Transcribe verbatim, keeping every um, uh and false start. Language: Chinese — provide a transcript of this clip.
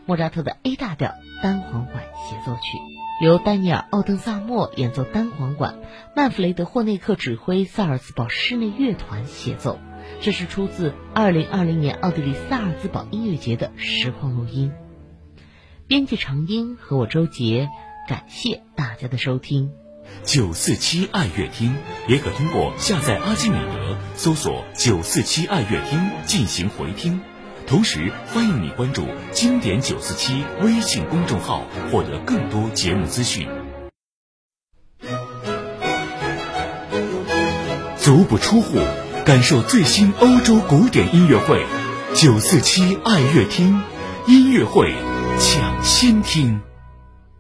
莫扎特的 A 大调单簧管协奏曲，由丹尼尔·奥登萨默演奏单簧管，曼弗雷德·霍内克指挥萨尔茨堡室内乐团协奏。这是出自二零二零年奥地利萨尔茨堡音乐节的实况录音。编辑长英和我周杰，感谢大家的收听。 九四七爱乐厅也可通过下载阿基米德搜索九四七爱乐厅进行回听，同时欢迎你关注经典九四七微信公众号，获得更多节目资讯。足不出户，感受最新欧洲古典音乐会，九四七爱乐厅音乐会抢先听。